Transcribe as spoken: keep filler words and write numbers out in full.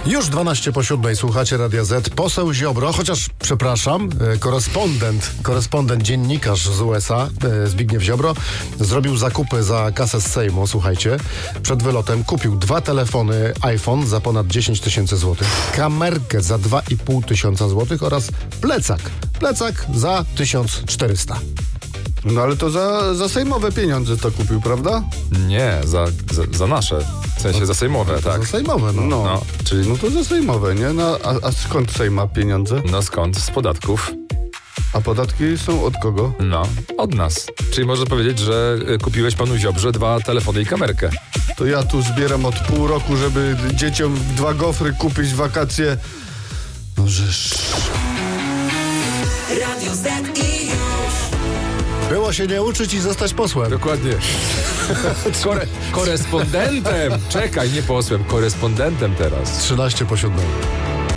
Już dwanaście po siódmej, słuchacie Radia Z. Poseł Ziobro, chociaż przepraszam, e, korespondent, korespondent, dziennikarz z U S A, e, Zbigniew Ziobro, zrobił zakupy za kasę z Sejmu, słuchajcie. Przed wylotem kupił dwa telefony iPhone za ponad dziesięć tysięcy złotych, kamerkę za dwa i pół tysiąca złotych oraz plecak. Plecak za tysiąc czterysta. No ale to za, za sejmowe pieniądze to kupił, prawda? Nie, za, za, za nasze. W sensie za sejmowe, tak. Za sejmowe, no. No, No. czyli no to za sejmowe, nie? No, a, a skąd Sejm ma pieniądze? No skąd? Z podatków. A podatki są od kogo? No, od nas. Czyli można powiedzieć, że y, kupiłeś panu Ziobrze dwa telefony i kamerkę. To ja tu zbieram od pół roku, żeby dzieciom dwa gofry kupić w wakacje. No żeż... Radio Z i już. Było się nie uczyć i zostać posłem. Dokładnie. Kore- korespondentem! Czekaj, nie posłem, korespondentem teraz. trzynaście po siódmej.